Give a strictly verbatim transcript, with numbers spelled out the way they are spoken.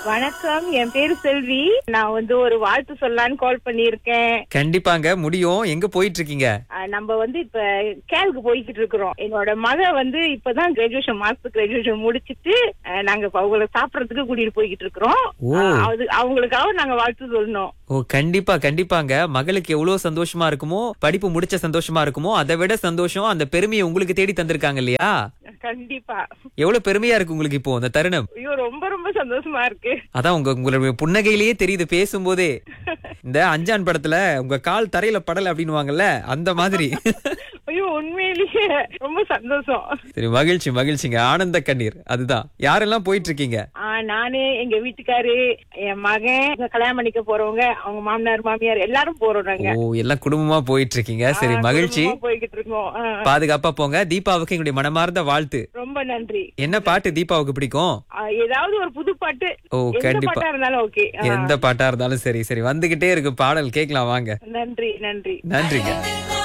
வணக்கம், என் பேரு செல்வி. நான் வந்து ஒரு வாழ்த்து சொல்லலான்னு கால் பண்ணியிருக்கேன். கண்டிப்பாங்க முடியும். எங்க போயிட்டு இருக்கீங்க? அஹ் நம்ம வந்து இப்ப கேலுக்கு போய்கிட்டு இருக்கிறோம். என்னோட மக வந்து இப்பதான் கிராஜுவேஷன் மாஸ்டர் கிராஜுவேஷன் முடிச்சிட்டு அஹ் நாங்க இப்ப அவங்கள சாப்பிடறதுக்கு கூட்டிட்டு போய்கிட்டு இருக்கிறோம். ஓ. அஹ் அது அவங்களுக்காக நாங்க வாழ்த்து சொல்லணும். ஓ கண்டிப்பா கண்டிப்பாங்க. மகளுக்கு எவ்வளவு சந்தோஷமா இருக்குமோ, படிப்பு முடிச்ச சந்தோஷமா இருக்குமோ, அதை விட சந்தோஷம் அந்த பெருமையை உங்களுக்கு தேடி தந்திருக்காங்க இல்லையா? கண்டிப்பா. எவ்வளவு பெருமையா இருக்கு உங்களுக்கு இப்போ அந்த தருணம்? ஐயோ, ரொம்ப ரொம்ப சந்தோஷமா இருக்கு. அதான் உங்க உங்களுடைய புன்னகையிலேயே தெரியுது பேசும்போதே. இந்த அஞ்சான் படத்துல உங்க கால் தரையில படல அப்படின்னுவாங்கல்ல, அந்த மாதிரி. ஐயோ, உண்மையிலேயே ரொம்ப சந்தோஷம். சரி, மகிழ்ச்சி மகிழ்ச்சிங்க. ஆனந்த கண்ணீர். அதுதான். யாரெல்லாம் போயிட்டு இருக்கீங்க? ஆஹ் நானு, எங்க வீட்டுக்காரு, என் மகன், கல்யாணம் பண்ணிக்க போறவங்க, அவங்க மாமனார் மாமியார் எல்லாரும் போறோம் நாங்க. ஓ, எல்லாம் குடும்பமா போயிட்டு இருக்கீங்க. சரி, மகிழ்ச்சி. போய்கிட்டு இருக்கோம். ஆஹ் பாதுகாப்பா போங்க. தீபாவுக்கு எங்களுடைய மனமார்ந்த வாழ்த்து. ரொம்ப நன்றி. என்ன பாட்டு தீபாவுக்கு பிடிக்கும்? ஆஹ் ஏதாவது ஒரு புது பாட்டு. ஓ எந்த கண்டிப்பா. பாட்டா இருந்தாலும் ஓகே. எந்த பாட்டா இருந்தாலும் சரி. சரி, வந்துகிட்டே இருக்கு பாடல், கேட்கலாம் வாங்க. நன்றி நன்றி நன்றிங்க.